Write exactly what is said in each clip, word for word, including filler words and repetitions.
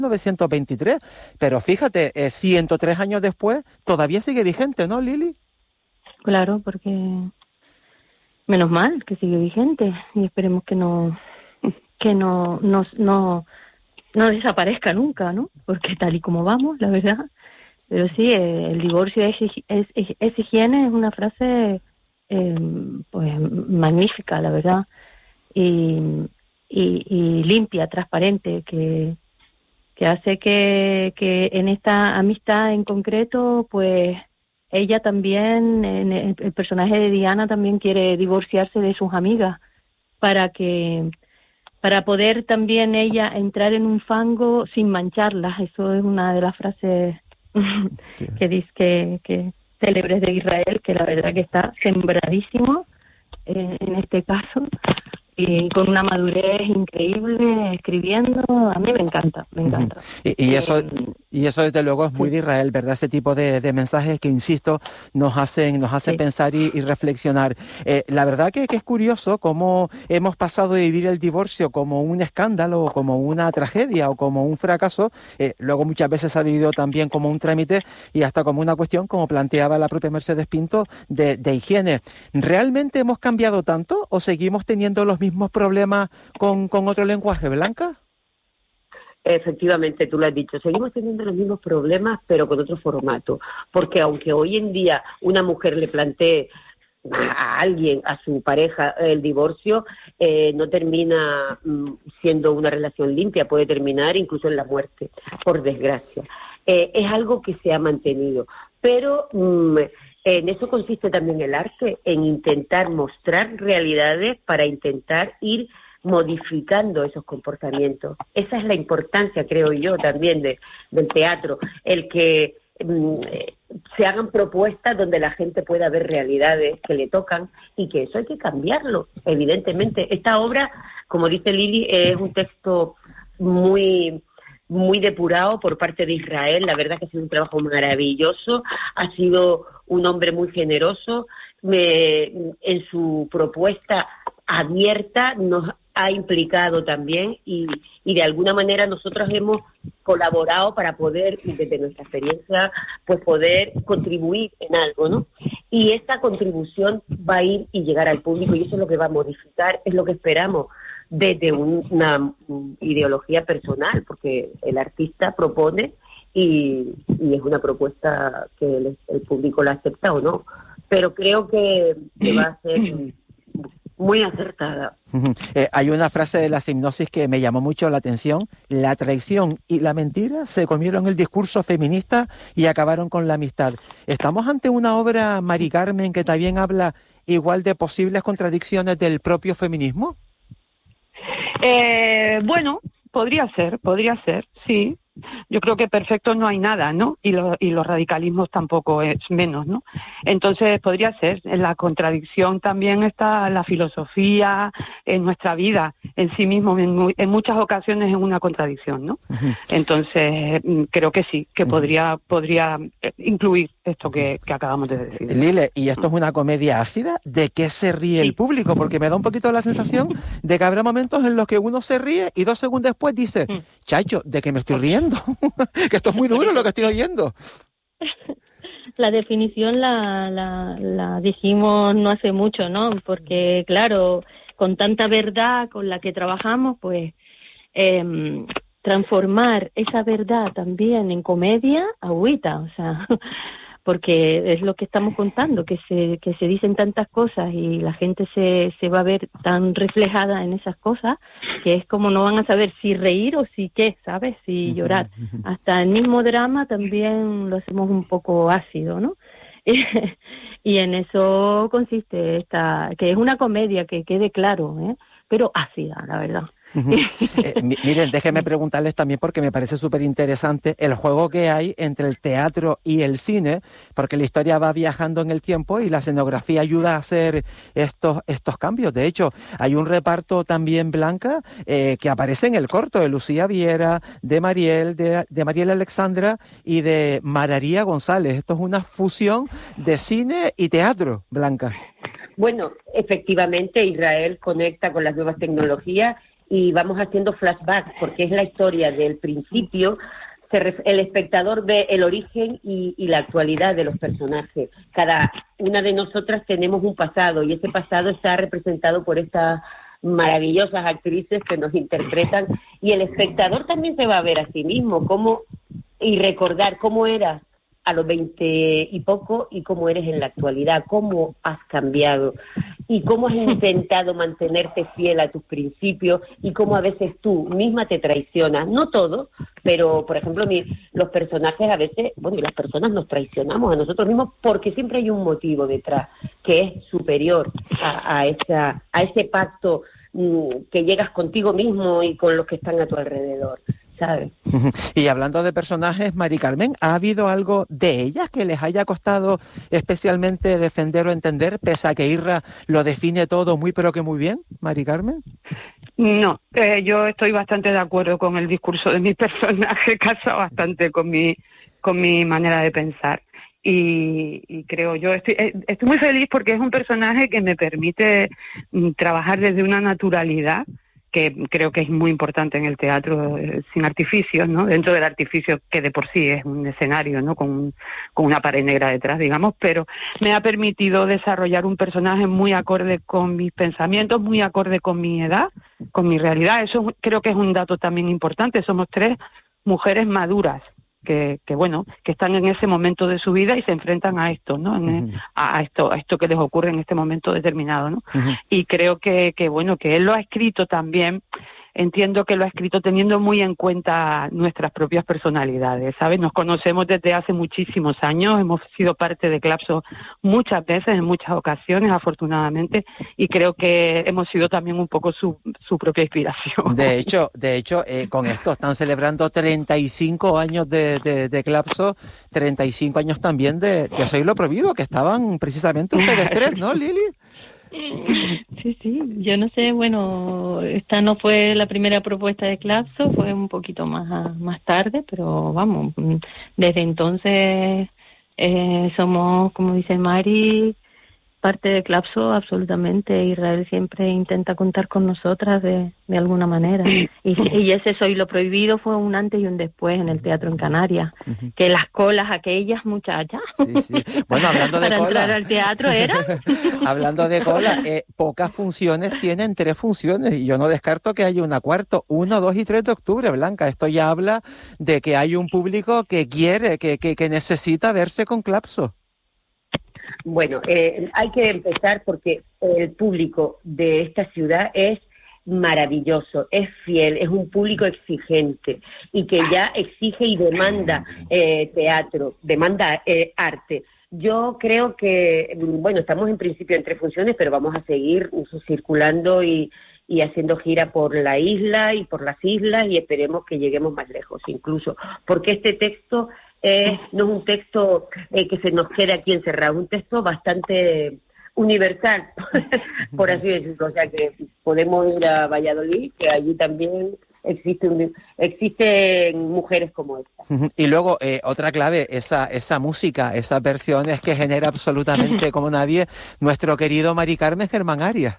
mil novecientos veintitrés, pero fíjate, eh, ciento tres años después, todavía sigue vigente, ¿no, Lili? Claro, porque menos mal que sigue vigente y esperemos que no que no no no, no desaparezca nunca, ¿no? Porque tal y como vamos, la verdad. Pero sí, eh, el divorcio es, es, es, es higiene, es una frase eh, pues magnífica, la verdad, y, y, y limpia, transparente, que que hace que, que en esta amistad en concreto, pues ella también, en el, el personaje de Diana también quiere divorciarse de sus amigas para que para poder también ella entrar en un fango sin mancharlas. Eso es una de las frases sí. que dice que, que célebres de Israel, que la verdad que está sembradísimo eh, en este caso, y con una madurez increíble escribiendo. A mí me encanta, me encanta. Y, y eso eh, y eso desde luego es muy sí. de Israel, ¿verdad? Ese tipo de, de mensajes que, insisto, nos hacen nos hace sí. pensar y, y reflexionar. Eh, la verdad que, que es curioso cómo hemos pasado de vivir el divorcio como un escándalo, o como una tragedia, o como un fracaso, eh, luego muchas veces se ha vivido también como un trámite y hasta como una cuestión, como planteaba la propia Mercedes Pinto, de, de higiene. ¿Realmente hemos cambiado tanto o seguimos teniendo los mismos problemas con, con otro lenguaje, Blanca? Efectivamente, tú lo has dicho, seguimos teniendo los mismos problemas, pero con otro formato, porque aunque hoy en día una mujer le plantee a alguien, a su pareja, el divorcio, eh, no termina mm, siendo una relación limpia, puede terminar incluso en la muerte, por desgracia. Eh, es algo que se ha mantenido, pero mm, en eso consiste también el arte, en intentar mostrar realidades para intentar ir modificando esos comportamientos. Esa es la importancia, creo yo, también de, del teatro, el que mm, se hagan propuestas donde la gente pueda ver realidades que le tocan y que eso hay que cambiarlo, evidentemente. Esta obra, como dice Lili, es un texto muy... muy depurado por parte de Israel. La verdad que ha sido un trabajo maravilloso, ha sido un hombre muy generoso, me, en su propuesta abierta nos ha implicado también y, y de alguna manera nosotros hemos colaborado para poder, desde nuestra experiencia, pues poder contribuir en algo, ¿no? Y esa contribución va a ir y llegar al público y eso es lo que va a modificar, es lo que esperamos desde un, una ideología personal, porque el artista propone y, y es una propuesta que el, el público la acepta o no, pero creo que, que va a ser muy acertada. Eh, hay una frase de la hipnosis que me llamó mucho la atención: la traición y la mentira se comieron el discurso feminista y acabaron con la amistad. ¿Estamos ante una obra, Mari Carmen, que también habla igual de posibles contradicciones del propio feminismo? Eh, bueno, podría ser, podría ser, sí. Yo creo que perfecto no hay nada, ¿no? Y, lo, y los radicalismos tampoco es menos, ¿no? Entonces podría ser. En la contradicción también está la filosofía, en nuestra vida en sí mismo, en, en muchas ocasiones es una contradicción, ¿no? Uh-huh. Entonces creo que sí, que uh-huh. podría podría incluir esto que, que acabamos de decir. Lile, ¿y esto es una comedia ácida? ¿De qué se ríe sí. el público? Porque me da un poquito la sensación de que habrá momentos en los que uno se ríe y dos segundos después dice, chacho, ¿de qué me estoy riendo? Que esto es muy duro lo que estoy oyendo. La definición la, la, la dijimos no hace mucho, ¿no? Porque, claro, con tanta verdad con la que trabajamos, pues eh, transformar esa verdad también en comedia, agüita, o sea, porque es lo que estamos contando, que se que se dicen tantas cosas y la gente se, se va a ver tan reflejada en esas cosas que es como no van a saber si reír o si qué, ¿sabes? Si llorar. Hasta el mismo drama también lo hacemos un poco ácido, ¿no? Y en eso consiste esta, que es una comedia, que quede claro, ¿eh? Pero ácida, la verdad. Uh-huh. eh, miren, déjenme preguntarles también, porque me parece súper interesante el juego que hay entre el teatro y el cine, porque la historia va viajando en el tiempo y la escenografía ayuda a hacer estos estos cambios. De hecho, hay un reparto también, Blanca, eh, que aparece en el corto, de Lucía Viera, de Mariel, de, de Mariel Alexandra y de Mararía González. Esto es una fusión de cine y teatro, Blanca. Bueno, efectivamente Israel conecta con las nuevas tecnologías y vamos haciendo flashbacks, porque es la historia del principio. Se ref- el espectador ve el origen y, y la actualidad de los personajes. Cada una de nosotras tenemos un pasado, y ese pasado está representado por estas maravillosas actrices que nos interpretan, y el espectador también se va a ver a sí mismo cómo, y recordar cómo eras a los veinte y poco y cómo eres en la actualidad, cómo has cambiado y cómo has intentado mantenerte fiel a tus principios y cómo a veces tú misma te traicionas. No todo, pero por ejemplo mi, los personajes a veces, bueno, y las personas nos traicionamos a nosotros mismos porque siempre hay un motivo detrás que es superior a, a, esa, a ese pacto mmm, que llegas contigo mismo y con los que están a tu alrededor, ¿sabes? Y hablando de personajes, Mari Carmen, ¿ha habido algo de ellas que les haya costado especialmente defender o entender, pese a que Irra lo define todo muy pero que muy bien, Mari Carmen? No, eh, yo estoy bastante de acuerdo con el discurso de mi personaje, casa bastante con mi, con mi manera de pensar. Y, y creo, yo estoy, estoy muy feliz porque es un personaje que me permite mm, trabajar desde una naturalidad que creo que es muy importante en el teatro, eh, sin artificios, ¿no? Dentro del artificio que de por sí es un escenario, ¿no? Con, con una pared negra detrás, digamos, pero me ha permitido desarrollar un personaje muy acorde con mis pensamientos, muy acorde con mi edad, con mi realidad. Eso creo que es un dato también importante. Somos tres mujeres maduras que, que bueno, que están en ese momento de su vida y se enfrentan a esto, ¿no? En, uh-huh. a, a esto, a esto que les ocurre en este momento determinado, ¿no? Uh-huh. Y creo que, que bueno, que él lo ha escrito también. Entiendo que lo ha escrito teniendo muy en cuenta nuestras propias personalidades, ¿sabes? Nos conocemos desde hace muchísimos años, hemos sido parte de Clapso muchas veces, en muchas ocasiones, afortunadamente, y creo que hemos sido también un poco su, su propia inspiración. De hecho, de hecho eh, con esto están celebrando treinta y cinco años de, de, de Clapso, treinta y cinco años también de, de Soy lo Prohibido, que estaban precisamente ustedes tres, ¿no, Lili? Sí, sí, yo no sé, bueno, esta no fue la primera propuesta de Clapso, fue un poquito más más tarde, pero vamos, desde entonces eh, somos, como dice Mari, parte de Clapso absolutamente. Israel siempre intenta contar con nosotras de, de alguna manera. Y, y ese Soy lo Prohibido fue un antes y un después en el teatro en Canarias. Uh-huh. Que las colas aquellas, muchachas, sí, sí. Bueno, hablando de para cola, entrar al teatro era. Hablando de cola, eh, pocas funciones tienen tres funciones y yo no descarto que haya una cuarta, uno, dos y tres de octubre, Blanca. Esto ya habla de que hay un público que quiere, que, que, que necesita verse con Clapso. Bueno, eh, hay que empezar porque el público de esta ciudad es maravilloso, es fiel, es un público exigente y que ya exige y demanda eh, teatro, demanda eh, arte. Yo creo que, bueno, estamos en principio en tres funciones, pero vamos a seguir circulando y, y haciendo gira por la isla y por las islas y esperemos que lleguemos más lejos incluso, porque este texto Eh, no es un texto eh, que se nos quede aquí encerrado, un texto bastante universal, por así decirlo. O sea que podemos ir a Valladolid, que allí también existen, existen mujeres como esta. Y luego, eh, otra clave, esa, esa música, esas versiones que genera absolutamente como nadie nuestro querido Mari Carmen Germán Arias.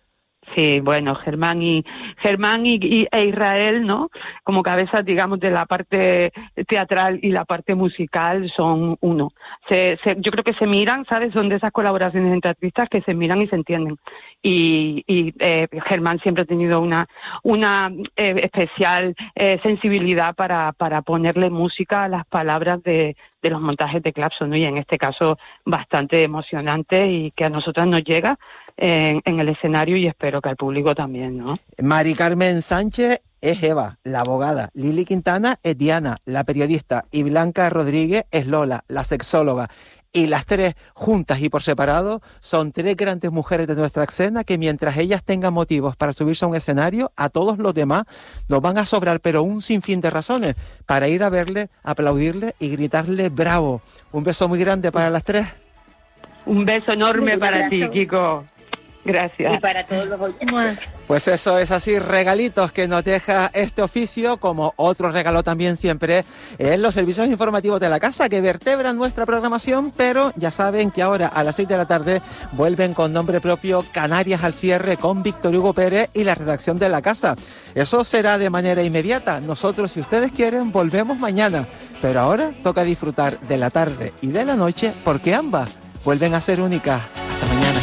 Sí, bueno, Germán y Germán y, y e Israel, ¿no? Como cabezas, digamos, de la parte teatral y la parte musical son uno. Se, se, yo creo que se miran, ¿sabes? Son de esas colaboraciones entre artistas que se miran y se entienden. Y, y eh, Germán siempre ha tenido una una eh, especial eh, sensibilidad para para ponerle música a las palabras de de los montajes de Clapso, ¿no? Y en este caso bastante emocionante y que a nosotras nos llega en, en el escenario y espero que al público también, ¿no? Mari Carmen Sánchez es Eva, la abogada. Lili Quintana es Diana, la periodista. Y Blanca Rodríguez es Lola, la sexóloga. Y las tres, juntas y por separado, son tres grandes mujeres de nuestra escena que mientras ellas tengan motivos para subirse a un escenario, a todos los demás nos van a sobrar, pero un sinfín de razones para ir a verle, aplaudirle y gritarle bravo. Un beso muy grande para las tres. Un beso enorme para ti, Kiko. Gracias. Y para todos los oyentes. Pues eso es así, regalitos que nos deja este oficio, como otro regalo también siempre en los servicios informativos de la casa que vertebran nuestra programación, pero ya saben que ahora a las seis de la tarde vuelven con nombre propio Canarias al cierre con Víctor Hugo Pérez y la redacción de la casa. Eso será de manera inmediata. Nosotros, si ustedes quieren, volvemos mañana, pero ahora toca disfrutar de la tarde y de la noche porque ambas vuelven a ser únicas. Hasta mañana.